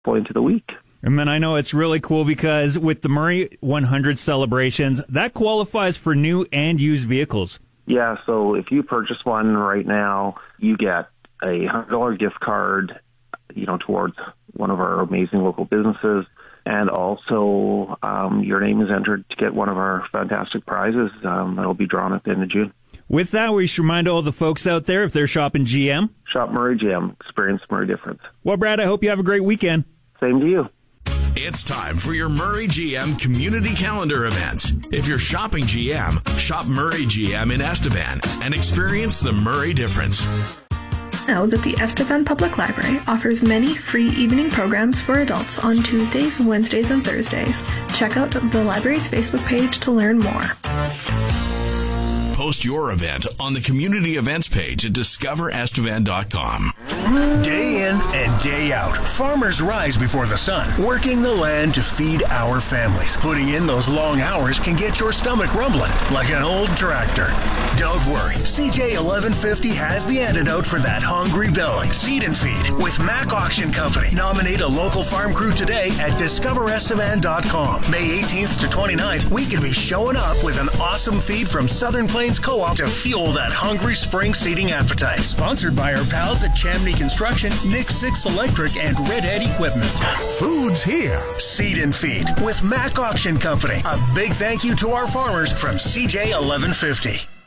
point of the week. And then I know it's really cool because with the Murray 100 celebrations, that qualifies for new and used vehicles. Yeah, so if you purchase one right now, you get a $100 gift card, towards one of our amazing local businesses. And also, your name is entered to get one of our fantastic prizes that'll be drawn at the end of June. With that, we should remind all the folks out there, if they're shopping GM, shop Murray GM. Experience Murray difference. Well, Brad, I hope you have a great weekend. Same to you. It's time for your Murray GM community calendar event. If you're shopping GM, shop Murray GM in Estevan and experience the Murray difference. Know that the Estevan Public Library offers many free evening programs for adults on Tuesdays, Wednesdays, and Thursdays. Check out the library's Facebook page to learn more. Post your event on the community events page at discoverestevan.com. Day in and day out, farmers rise before the sun, working the land to feed our families. Putting in those long hours can get your stomach rumbling like an old tractor. Don't worry, CJ 1150 has the antidote for that hungry belly. Seed and Feed with Mac Auction Company. Nominate a local farm crew today at discoverestevan.com. May 18th to 29th, we could be showing up with an awesome feed from Southern Plains Co-op to fuel that hungry spring seeding appetite. Sponsored by our pals at Chamney Construction, Nick Six Electric, and Redhead Equipment. Food's here. Seed and Feed with Mac Auction Company. A big thank you to our farmers from CJ 1150.